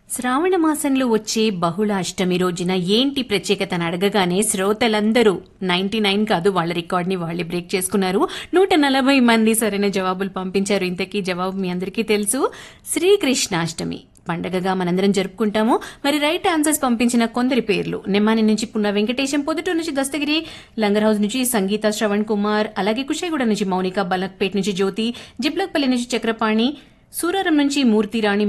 శ్రావణ మాసంలో వచ్చే బహుళ అష్టమి రోజున ఏంటి ప్రత్యేకత అని అడగగానే శ్రోతలందరూ 99 కాదు వాళ్ళ రికార్డ్ ని వాళ్ళే బ్రేక్ చేసుకున్నారు. 140 మంది సరైన జవాబులు పంపించారు. ఇంతకీ జవాబు మీ అందరికీ తెలుసు, శ్రీకృష్ణాష్టమి పండగగా మనందరం జరుపుకుంటాము. మరి రైట్ ఆన్సర్స్ పంపించిన కొందరి పేర్లు: నెమ్మాని నుంచి పున్న వెంకటేశం, పొద్దుటూరు నుంచి దస్తగిరి, లంగర్ హౌస్ నుంచి సంగీత శ్రవణ్ కుమార్, అలాగే కుషాయిగూడ నుంచి మౌనిక, బలక్పేట్ నుంచి జ్యోతి, జిబ్లక్పల్లి నుంచి చక్రపాణి, సూరారం నుంచి మూర్తిరాణి,